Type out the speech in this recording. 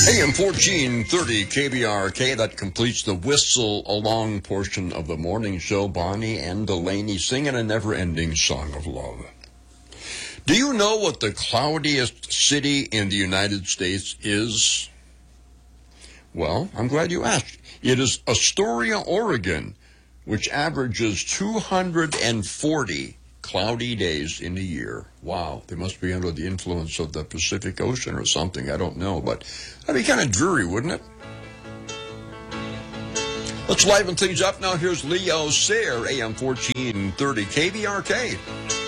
AM 1430 KBRK, that completes the whistle along portion of the morning show. Bonnie and Delaney singing a never-ending song of love. Do you know what the cloudiest city in the United States is? Well, I'm glad you asked. It is Astoria, Oregon, which averages 240 cloudy days in a year. Wow, they must be under the influence of the Pacific Ocean or something. I don't know, but that'd be kind of dreary, wouldn't it? Let's liven things up now. Here's Leo Sayer, AM 1430 KBRK.